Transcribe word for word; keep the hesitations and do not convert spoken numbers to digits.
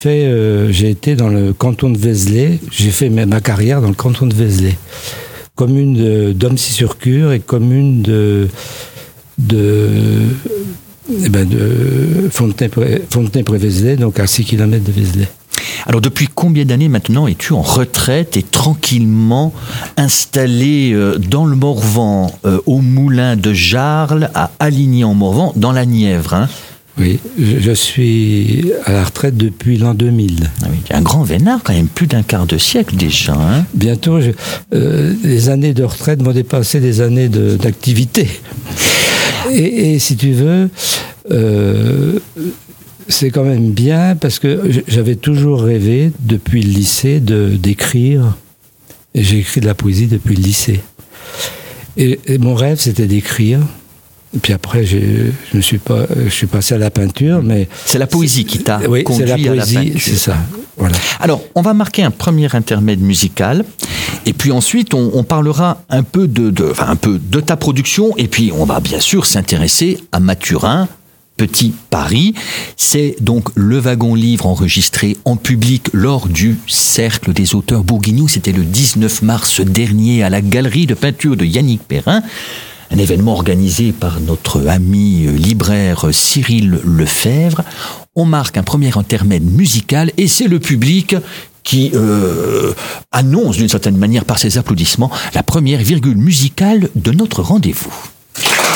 Fait, euh, j'ai été dans le canton de Vézelay, j'ai fait ma, ma carrière dans le canton de Vézelay. Commune de, d'Omcy-sur-Cure et commune de, de, eh ben de Fontenay-près-Vézelay, donc à six kilomètres de Vézelay. Alors depuis combien d'années maintenant es-tu en retraite et tranquillement installé dans le Morvan, euh, au moulin de Jarles, à Aligny-en-Morvan, dans la Nièvre, hein? Oui, je, je suis à la retraite depuis l'an deux mille. Ah oui, un grand vénard quand même, plus d'un quart de siècle déjà, hein? Bientôt, je, euh, les années de retraite vont dépasser des années de, d'activité. Et, et si tu veux... Euh, c'est quand même bien parce que j'avais toujours rêvé depuis le lycée de, d'écrire. Et j'ai écrit de la poésie depuis le lycée. Et, et mon rêve, c'était d'écrire. Et puis après, j'ai, je me suis pas, je suis passé à la peinture, mais c'est la poésie qui t'a oui, conduit c'est la poésie, à la peinture. C'est ça. Voilà. Alors, on va marquer un premier intermède musical, et puis ensuite, on, on parlera un peu de, de, enfin, un peu de ta production, et puis on va bien sûr s'intéresser à Mathurin. Petit Paris, c'est donc le wagon-livre enregistré en public lors du Cercle des auteurs bourguignons. C'était le dix-neuf mars dernier à la galerie de peinture de Yannick Perrin. Un événement organisé par notre ami libraire Cyril Lefebvre. On marque un premier intermède musical et c'est le public qui euh, annonce d'une certaine manière par ses applaudissements la première virgule musicale de notre rendez-vous.